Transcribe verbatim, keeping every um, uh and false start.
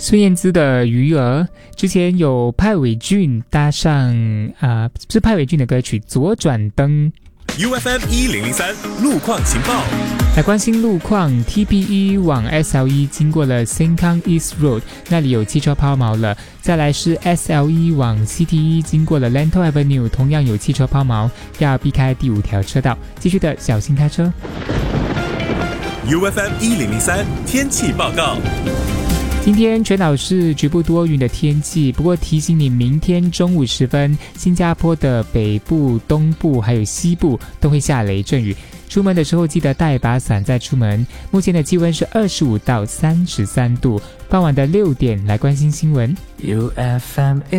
孙燕姿的鱼儿，之前有派伟俊搭上啊、呃，是派伟俊的歌曲左转灯。 U F M 一零零三路况情报， 来关心路况 ，T P E 往 S L E 经过了 Sengkang East Road， 那里有汽车抛锚了。再来是 S L E 往 C T E 经过了 Lentor Avenue， 同样有汽车抛锚，要避开第五条车道，继续的小心开车。 U F M 一零零三天气报告。 今天全岛是局部多云的天气，不过提醒你，明天中午时分，新加坡的北部、东部还有西部都会下雷阵雨。出门的时候记得带把伞再出门。目前的气温是二十五到三十三度。傍晚的六点来关心新闻。 U F M